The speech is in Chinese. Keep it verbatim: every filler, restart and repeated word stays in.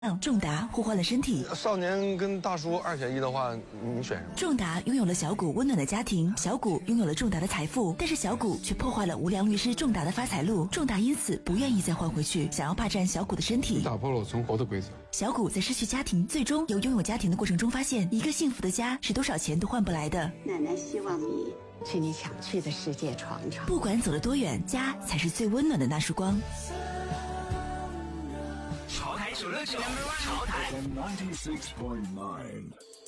仲达互换了身体。 少年跟大叔二选一的话，你选什么？ 仲达拥有了小谷温暖的家庭，小谷拥有了仲达的财富，但是小谷却破坏了无良律师仲达的发财路。仲达因此不愿意再换回去，想要霸占小谷的身体。 你打破了我存活的规则。 小谷在失去家庭，最终由拥有家庭的过程中发现，一个幸福的家是多少钱都换不来的。 奶奶希望你去你想去的世界闯闯， 不管走了多远，家才是最温暖的那束光。 潮台九六九，潮台。 ninety-six point nine